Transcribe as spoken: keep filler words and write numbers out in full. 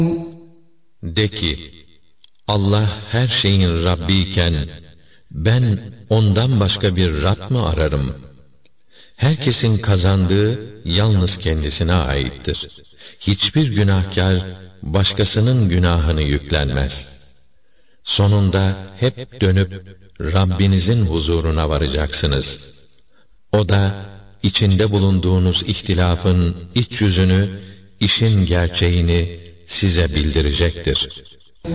De ki, Allah her şeyin Rabbi iken, ben ondan başka bir Rab mı ararım? Herkesin kazandığı yalnız kendisine aittir. Hiçbir günahkar başkasının günahını yüklenmez. Sonunda hep dönüp Rabbinizin huzuruna varacaksınız. O da içinde bulunduğunuz ihtilafın iç yüzünü, işin gerçeğini size bildirecektir.